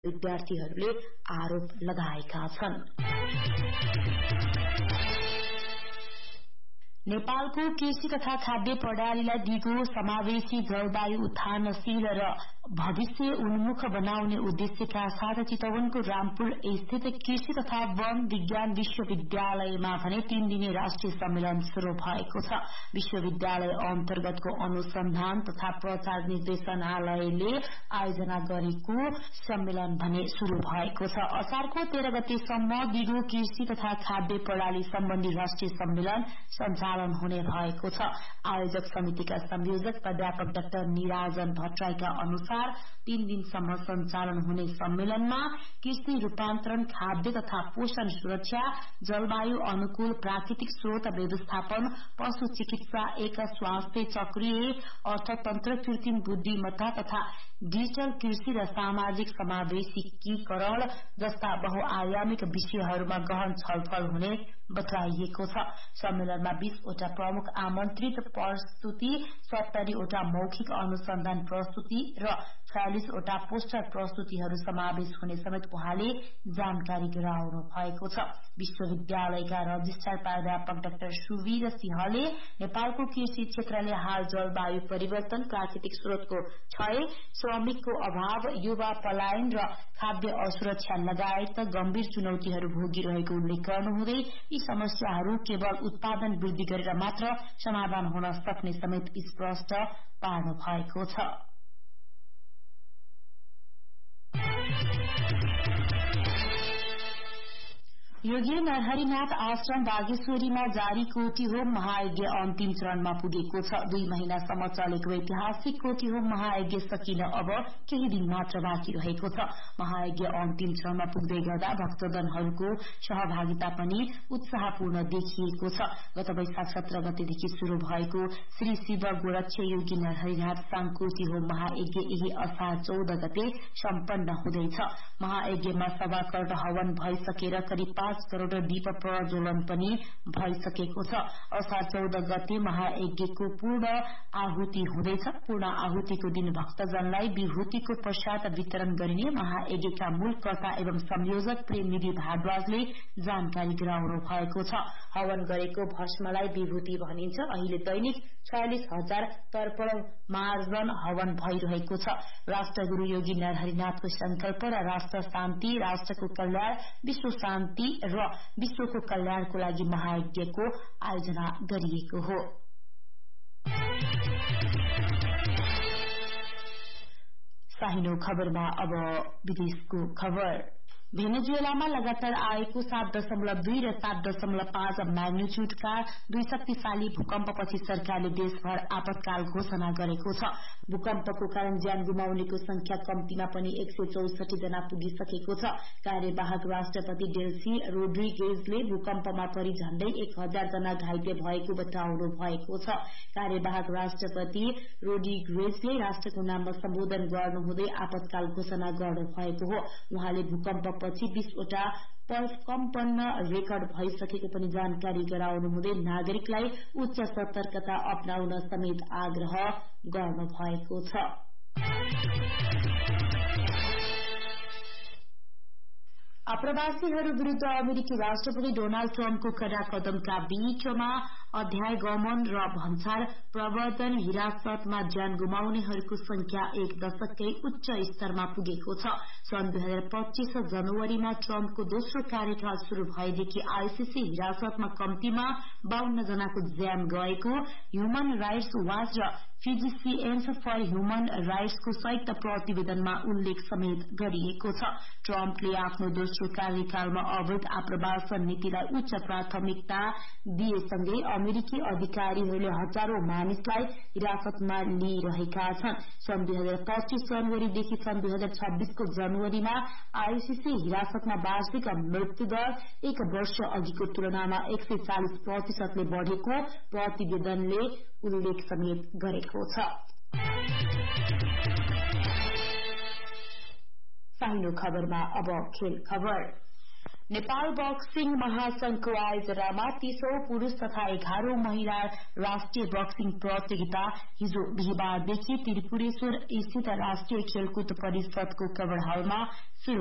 विद्यार्थीहरूले आरोप लगाएका छन्। नेपालको कृषि तथा खाद्य प्रणालीलाई दिगो समावेशी जलवायु उत्थानशील र भविष्य उन्मुख बनाउने उद्देश्यका साथ चितवनको रामपुर स्थित कृषि तथा वन विज्ञान विश्वविद्यालयमा भने 3 दिने राष्ट्रिय सम्मेलन शुरू भएको छ। विश्वविद्यालय अन्तर्गतको अनुसन्धान तथा प्रचार निर्देशनालयले आयोजना गरेको सम्मेलन भने शुरू भएको छ। असारको 13 गतेसम्म दिगो कृषि तथा खाद्य प्रणाली सम्बन्धी राष्ट्रिय सम्मेलन सञ्चालन हुने भएको छ। आयोजक समितिका संयोजक प्राध्यापक डाक्टर निराजन भट्टराईका अनुसार 3 दिनसम्म सञ्चालन हुने सम्मेलनमा कृषि रूपान्तरण, खाद्य तथा पोषण सुरक्षा, जलवायु अनुकूल प्राकृतिक स्रोत व्यवस्थापन, पशु चिकित्सा, एक स्वास्थ्य चक्रीय अर्थतन्त्र, कृत्रिम बुद्धिमत्ता तथा डिजिटल कृषि र सामाजिक समावेशीकरण जस्ता बहुआयामिक विषयहरूमा गहन छलफल हुने बताइएको छ। सम्मेलनमा 20 वटा प्रमुख आमन्त्रित प्रस्तुति, 70 वटा मौखिक अनुसन्धान प्रस्तुति र 46 वटा पोस्टर प्रस्तुतिहरू समावेश हुने समेत उहाँले जानकारी गराउनु भएको छ। विश्वविद्यालयका रजिस्ट्रार प्राध्यापक डाक्टर सुवीर सिंहले नेपालको कृषि क्षेत्रले हाल जलवायु परिवर्तन, प्राकृतिक स्रोतको क्षय, श्रमिकको अभाव, युवा पलायन र खाद्य असुरक्षा लगायत गम्भीर चुनौतीहरू भोगिरहेको उल्लेख गर्नुहुँदै यी समस्याहरू केवल उत्पादन वृद्धि गरेर मात्र समाधान हुन सक्ने समेत स्पष्ट पार्नु भएको छ। योगी नरहरिनाथ आश्रम बागेश्वरीमा जारी कोटीहोम महायज्ञ अन्तिम चरणमा पुगेको छ। 2 महिनासम्म चलेको ऐतिहासिक कोटीहोम महायज्ञ सकिन अब केही दिन मात्र बाँकी रहेको छ। महायज्ञ अन्तिम चरणमा पुग्दै गर्दा भक्तजनहरूको सहभागिता पनि उत्साहपूर्ण देखिएको छ। गत वैशाख 17 गतेदेखि शुरू भएको श्री शिव गोरक्ष योगी नरहरिनाथ कोटीहोम महायज्ञ यही असार 14 गते सम्पन्न हुँदैछ। महायज्ञमा सभाकर्ट हवन भइसकेर करिब 5 करोड़ दीप प्रज्वलन पनि भइसकेको छ। असार 14 गते महायज्ञको पूर्ण आहुति हुँदैछ। पूर्ण आहुतिको दिन भक्तजनलाई विभूतिको प्रसाद वितरण गरिने महायज्ञका मूल कर्ता एवं संयोजक प्रेमनिधि भारद्वाजले जानकारी गराउनु भएको छ। हवन गरेको भस्मलाई विभूति भनिन्छ। अहिले दैनिक 46,000 तर्पण मार्जन हवन भइरहेको छ। राष्ट्रगुरू योगी नरहरिनाथको संकल्प र राष्ट्र शान्ति, राष्ट्रको कल्याण, विश्व शान्ति र विश्वको कल्याणको लागि महायज्ञको आयोजना गरिएको हो। साहिनो खबरमा अब विदेशको खबर। भेनेजुएलामा लगातार आएको 7.2 र 7.5 म्याग्निट्युडका 2 शक्तिशाली भूकम्पपछि सरकारले देशभर आपतकाल घोषणा गरेको छ। भूकम्पको कारण ज्यान गुमाउनेको संख्या कम्तीमा पनि 164 जना पुगिसकेको छ। कार्यवाहक राष्ट्रपति डेल्सी रोड्रिगेजले भूकम्पमा परि झण्डै 1000 जना घाइते भएको बताउनु भएको छ। कार्यवाहक राष्ट्रपति रोड्रिगेजले राष्ट्रको नाममा सम्बोधन गर्नुहुँदै आपतकाल घोषणा गर्नु भएको हो। उहाँले भूकम्प पछि 20 वटा कम्पन रेकर्ड भइसकेको पनि जानकारी गराउनु हुँदै नागरिकलाई उच्च सतर्कता अपनाउन समेत आग्रह गर्नु भएको छ। आप्रवासीहरू विरूद्ध अमेरिकी राष्ट्रपति डोनाल्ड ट्रम्पको कड़ा कदमका बीचमा अध्यायगमन र भन्सार प्रवर्तन हिरासतमा ज्यान गुमाउनेहरूको संख्या 1 दशककै उच्च स्तरमा पुगेको छ। सन् 2025 जनवरीमा ट्रम्पको दोस्रो कार्यकाल शुरू भएदेखि आईसीसी हिरासतमा कम्तीमा 52 जनाको ज्यान गएको ह्युमन राइट्स वाच र फिजिसियन्स फर ह्युमन राइट्सको संयुक्त प्रतिवेदनमा उल्लेख समेत गरिएको छ। ट्रम्पले आफ्नो दोस्रो कार्यकालमा अवैध आप्रवासन नीतिलाई उच्च प्राथमिकता दिएसँगै अमेरिकी अधिकारीहरूले हजारौं मानिसलाई हिरासतमा लिइरहेका छन्। सन् 2025 जनवरीदेखि सन् 2026 को जनवरीमा आईसीसी हिरासतमा वार्षिक मृत्युदर 1 वर्ष अघिको तुलनामा 140% बढ़ेको प्रतिवेदनले उल्लेख समेत गरेको छ। साहिनो खबरमा अब खेल खबर। नेपाल बक्सिङ महासंघको आयोजनामा 30औं पुरूष तथा 11औं महिला राष्ट्रिय बक्सिङ प्रतियोगिता हिजो बिहिबारदेखि त्रिपुरेश्वर स्थित राष्ट्रिय खेलकुद परिषदको कवर हलमा शुरू